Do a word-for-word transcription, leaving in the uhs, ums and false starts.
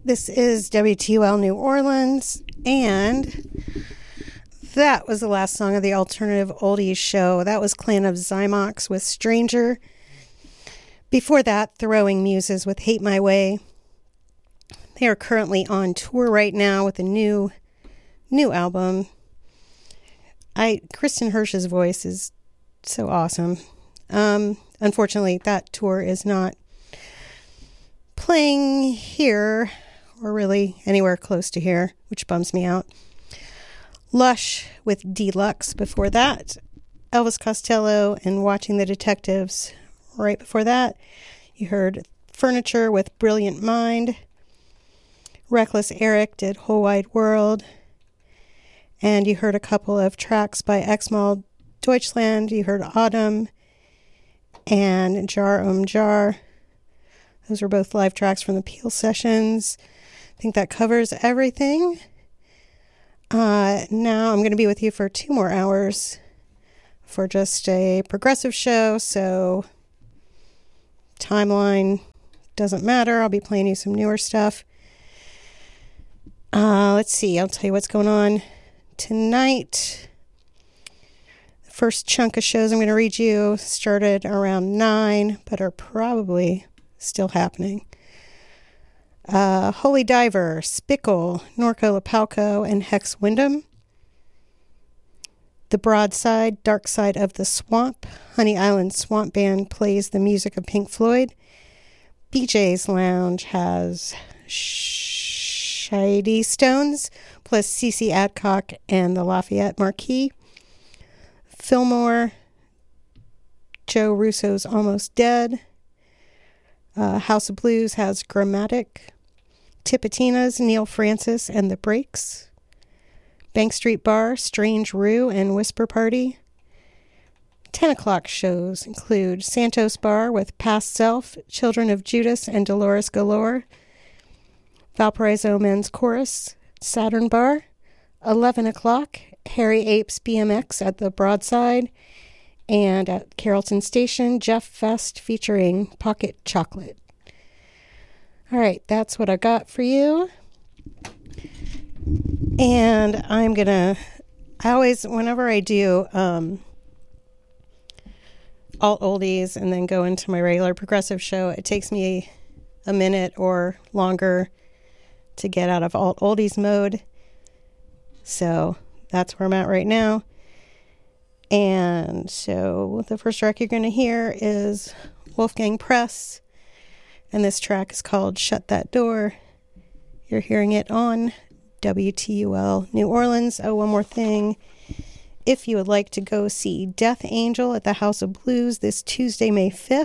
This is W T U L New Orleans, and that was the last song of the Alternative Oldies show. That was Clan of Zymox with Stranger. Before that, Throwing Muses with Hate My Way. They are currently on tour right now with a new new album. I Kristen Hirsch's voice is so awesome. Um, unfortunately, that tour is not playing here or really anywhere close to here, which bums me out. Lush with Deluxe before that. Elvis Costello and Watching the Detectives right before that. You heard Furniture with Brilliant Mind. Reckless Eric did Whole Wide World. And you heard a couple of tracks by Exmal Deutschland. You heard Autumn and Jar Um Jar. Those were both live tracks from the Peel sessions. I think that covers everything. Uh, now I'm going to be with you for two more hours for just a progressive show, so timeline doesn't matter. I'll be playing you some newer stuff. Uh, let's see. I'll tell you what's going on tonight. The first chunk of shows I'm going to read you started around nine, but are probably still happening. Uh, Holy Diver, Spickle, Norco Lapalco, and Hex Wyndham. The Broadside, Dark Side of the Swamp. Honey Island Swamp Band plays the music of Pink Floyd. B J's Lounge has Shady Stones, plus C C Adcock and the Lafayette Marquis. Fillmore, Joe Russo's Almost Dead. Uh, House of Blues has Grammatic. Tipitina's Neil Francis and the Breaks. Bank Street Bar, Strange Rue and Whisper Party. ten o'clock shows include Santos Bar with Past Self, Children of Judas and Dolores Galore. Valparaiso Men's Chorus, Saturn Bar. eleven o'clock, Harry Apes B M X at the Broadside. And at Carrollton Station, Jeff Fest featuring Pocket Chocolate. All right, that's what I got for you. And I'm going to, I always, whenever I do um, alt oldies and then go into my regular progressive show, it takes me a minute or longer to get out of alt oldies mode. So that's where I'm at right now. And so the first track you're going to hear is Wolfgang Press. And this track is called Shut That Door. You're hearing it on W T U L New Orleans. Oh, one more thing. If you would like to go see Death Angel at the House of Blues this Tuesday, May fifth,